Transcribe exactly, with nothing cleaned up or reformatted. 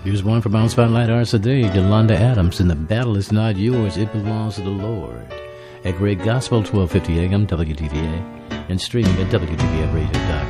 Here's one from Mount Spotlight Arts today, Yolanda Adams, and the battle is not yours, it belongs to the Lord. At Great Gospel, twelve fifty A M, W D V A, and streaming at W D V A radio dot com.